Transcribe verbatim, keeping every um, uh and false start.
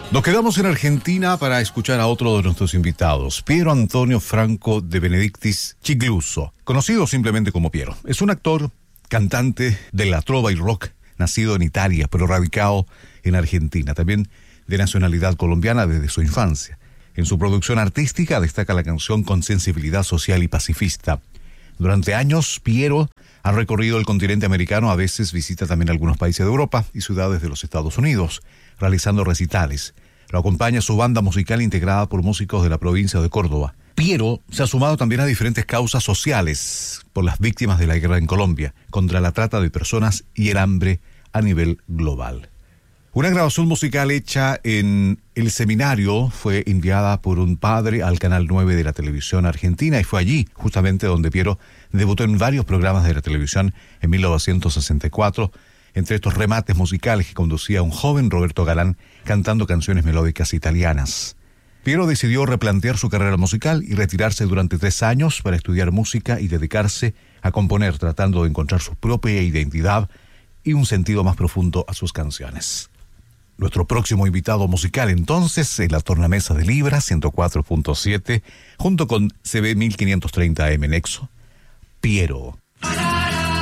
Nos quedamos en Argentina para escuchar a otro de nuestros invitados, Piero Antonio Franco de Benedictis Chigluso, conocido simplemente como Piero. Es un actor, cantante de la trova y rock, nacido en Italia, pero radicado en Argentina, también de nacionalidad colombiana desde su infancia. En su producción artística destaca la canción con sensibilidad social y pacifista. Durante años, Piero ha recorrido el continente americano, a veces visita también algunos países de Europa y ciudades de los Estados Unidos, realizando recitales. Lo acompaña su banda musical integrada por músicos de la provincia de Córdoba. Piero se ha sumado también a diferentes causas sociales por las víctimas de la guerra en Colombia, contra la trata de personas y el hambre a nivel global. Una grabación musical hecha en el seminario fue enviada por un padre al Canal nueve de la televisión argentina y fue allí justamente donde Piero debutó en varios programas de la televisión en mil novecientos sesenta y cuatro, entre estos remates musicales que conducía un joven Roberto Galán cantando canciones melódicas italianas. Piero decidió replantear su carrera musical y retirarse durante tres años para estudiar música y dedicarse a componer, tratando de encontrar su propia identidad y un sentido más profundo a sus canciones. Nuestro próximo invitado musical entonces es la tornamesa de Libra ciento cuatro punto siete junto con C B mil quinientos treinta M Nexo, Piero.